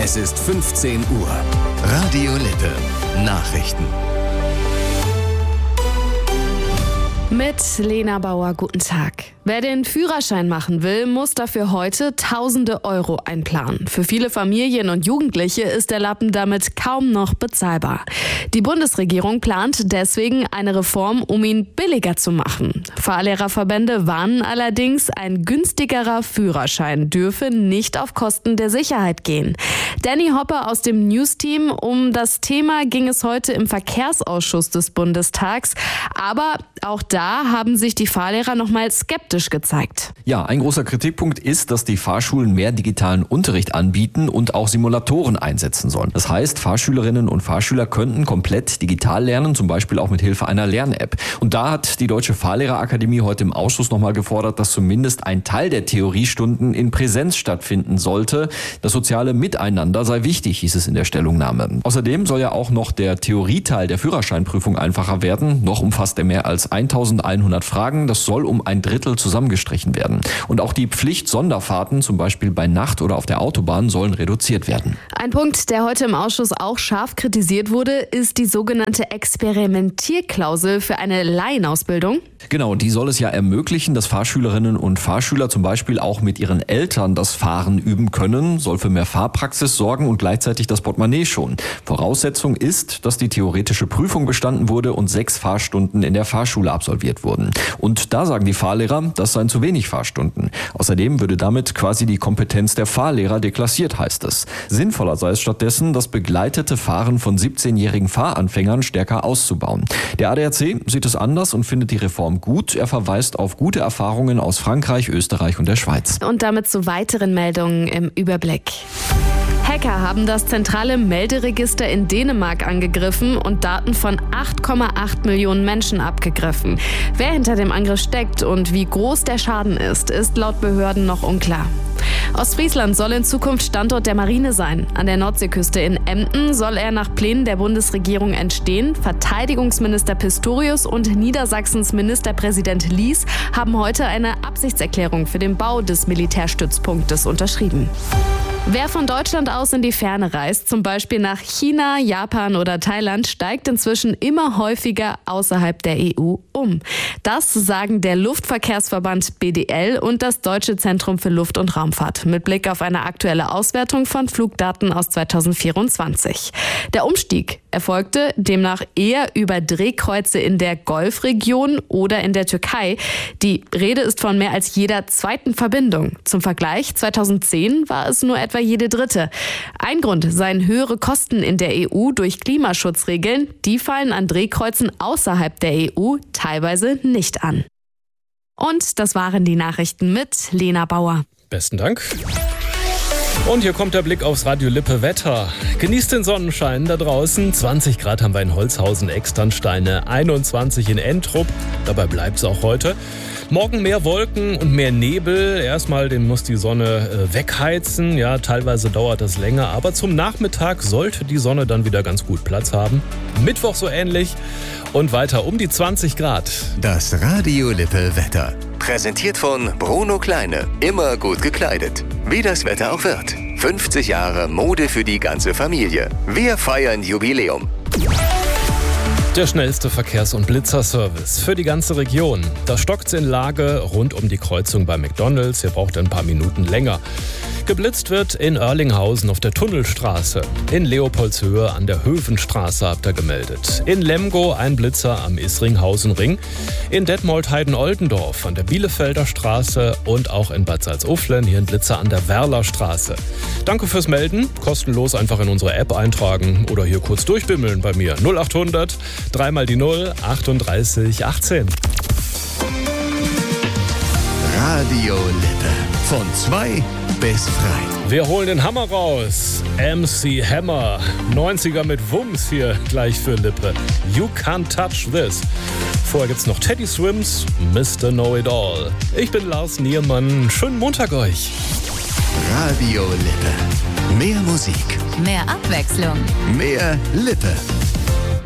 Es ist 15 Uhr. Radio Lippe. Nachrichten. Mit Lena Bauer, guten Tag. Wer den Führerschein machen will, muss dafür heute tausende Euro einplanen. Für viele Familien und Jugendliche ist der Lappen damit kaum noch bezahlbar. Die Bundesregierung plant deswegen eine Reform, um ihn billiger zu machen. Fahrlehrerverbände warnen allerdings, ein günstigerer Führerschein dürfe nicht auf Kosten der Sicherheit gehen. Danny Hopper aus dem News-Team. Um das Thema ging es heute im Verkehrsausschuss des Bundestags. Aber auch da haben sich die Fahrlehrer noch mal skeptisch gezeigt. Ja, ein großer Kritikpunkt ist, dass die Fahrschulen mehr digitalen Unterricht anbieten und auch Simulatoren einsetzen sollen. Das heißt, Fahrschülerinnen und Fahrschüler könnten komplett digital lernen, zum Beispiel auch mit Hilfe einer Lern-App. Und da hat die Deutsche Fahrlehrerakademie heute im Ausschuss nochmal gefordert, dass zumindest ein Teil der Theoriestunden in Präsenz stattfinden sollte. Das soziale Miteinander sei wichtig, hieß es in der Stellungnahme. Außerdem soll ja auch noch der Theorieteil der Führerscheinprüfung einfacher werden. Noch umfasst er mehr als 1100 Fragen. Das soll um ein Drittel zusammengestrichen werden. Und auch die Pflichtsonderfahrten, zum Beispiel bei Nacht oder auf der Autobahn, sollen reduziert werden. Ein Punkt, der heute im Ausschuss auch scharf kritisiert wurde, ist die sogenannte Experimentierklausel für eine Laienausbildung. Genau, die soll es ja ermöglichen, dass Fahrschülerinnen und Fahrschüler zum Beispiel auch mit ihren Eltern das Fahren üben können, soll für mehr Fahrpraxis sorgen und gleichzeitig das Portemonnaie schonen. Voraussetzung ist, dass die theoretische Prüfung bestanden wurde und 6 Fahrstunden in der Fahrschule absolviert wurden. Und da sagen die Fahrlehrer, das seien zu wenig Fahrstunden. Außerdem würde damit quasi die Kompetenz der Fahrlehrer deklassiert, heißt es. Sinnvoller sei es stattdessen, das begleitete Fahren von 17-jährigen Fahranfängern stärker auszubauen. Der ADAC sieht es anders und findet die Reform gut. Er verweist auf gute Erfahrungen aus Frankreich, Österreich und der Schweiz. Und damit zu weiteren Meldungen im Überblick. Hacker haben das zentrale Melderegister in Dänemark angegriffen und Daten von 8,8 Millionen Menschen abgegriffen. Wer hinter dem Angriff steckt und wie groß der Schaden ist laut Behörden noch unklar. Ostfriesland soll in Zukunft Standort der Marine sein. An der Nordseeküste in Emden soll er nach Plänen der Bundesregierung entstehen. Verteidigungsminister Pistorius und Niedersachsens Ministerpräsident Lies haben heute eine Absichtserklärung für den Bau des Militärstützpunktes unterschrieben. Wer von Deutschland aus in die Ferne reist, zum Beispiel nach China, Japan oder Thailand, steigt inzwischen immer häufiger außerhalb der EU um. Das sagen der Luftverkehrsverband BDL und das Deutsche Zentrum für Luft- und Raumfahrt mit Blick auf eine aktuelle Auswertung von Flugdaten aus 2024. Der Umstieg erfolgte demnach eher über Drehkreuze in der Golfregion oder in der Türkei. Die Rede ist von mehr als jeder zweiten Verbindung. Zum Vergleich, 2010 war es nur etwa jede dritte. Ein Grund seien höhere Kosten in der EU durch Klimaschutzregeln. Die fallen an Drehkreuzen außerhalb der EU teilweise nicht an. Und das waren die Nachrichten mit Lena Bauer. Besten Dank. Und hier kommt der Blick aufs Radio Lippe Wetter. Genießt den Sonnenschein da draußen. 20 Grad haben wir in Holzhausen, Externsteine, 21 in Entrup. Dabei bleibt es auch heute. Morgen mehr Wolken und mehr Nebel. Erstmal, den muss die Sonne wegheizen. Ja, teilweise dauert das länger, aber zum Nachmittag sollte die Sonne dann wieder ganz gut Platz haben. Mittwoch so ähnlich und weiter um die 20 Grad. Das Radio Lippe Wetter. Präsentiert von Bruno Kleine. Immer gut gekleidet. Wie das Wetter auch wird. 50 Jahre Mode für die ganze Familie. Wir feiern Jubiläum. Der schnellste Verkehrs- und Blitzerservice für die ganze Region. Da stockt's in Lage rund um die Kreuzung bei McDonald's. Ihr braucht ein paar Minuten länger. Geblitzt wird in Oerlinghausen auf der Tunnelstraße. In Leopoldshöhe an der Hövenstraße habt ihr gemeldet. In Lemgo ein Blitzer am Isringhausenring. In Detmold-Heiden-Oldendorf an der Bielefelder Straße und auch in Bad Salzuflen hier ein Blitzer an der Werlerstraße. Danke fürs Melden. Kostenlos einfach in unsere App eintragen oder hier kurz durchbimmeln bei mir. 0800 3 mal die 0 38 18. Radio Lippe. Von 2 bis 3. Wir holen den Hammer raus. MC Hammer. 90er mit Wumms hier gleich für Lippe. You Can't Touch This. Vorher gibt's noch Teddy Swims, Mr. Know-It-All. Ich bin Lars Niermann. Schönen Montag euch. Radio Lippe. Mehr Musik. Mehr Abwechslung. Mehr Lippe.